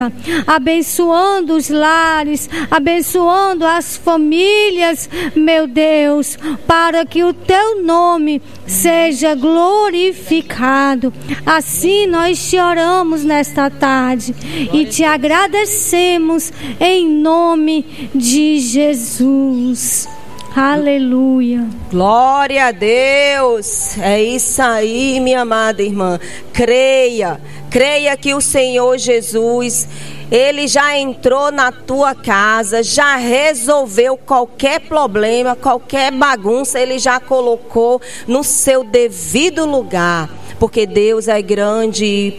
abençoando os lares, abençoando as famílias, meu Deus, para que o teu nome seja glorificado. Assim nós te oramos nesta tarde e te agradecemos em nome de Jesus. Aleluia. Glória a Deus. É isso aí, minha amada irmã. Creia que o Senhor Jesus, Ele já entrou na tua casa, já resolveu qualquer problema, qualquer bagunça, Ele já colocou no seu devido lugar. Porque Deus é grande e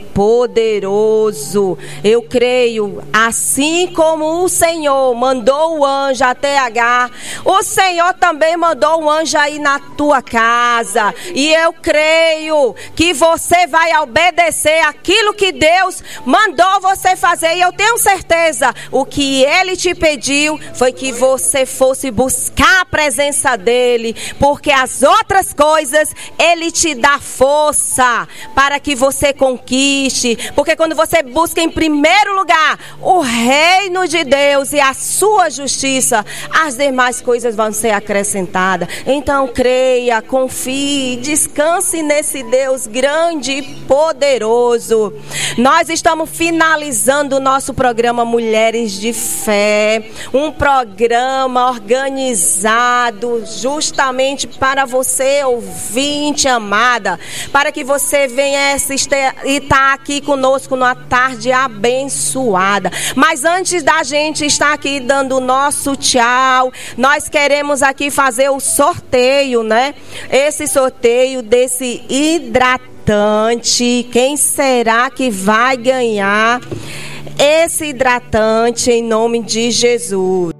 poderoso. Eu creio, assim como o Senhor mandou o anjo até Agar, o Senhor também mandou um anjo aí na tua casa. E eu creio que você vai obedecer aquilo que Deus mandou você fazer. E eu tenho certeza, o que Ele te pediu foi que você fosse buscar a presença dEle. Porque as outras coisas, Ele te dá força para que você conquiste. Porque quando você busca em primeiro lugar o reino de Deus e a sua justiça, as demais coisas vão ser acrescentadas. Então creia, confie, descanse nesse Deus grande e poderoso. Nós estamos finalizando o nosso programa Mulheres de Fé, um programa organizado justamente para você, ouvinte amada, para que você venha assistir e estar aqui conosco numa tarde abençoada. Mas antes da gente estar aqui dando o nosso tchau, nós queremos aqui fazer o sorteio, né? Esse sorteio desse hidratante. Quem será que vai ganhar esse hidratante em nome de Jesus?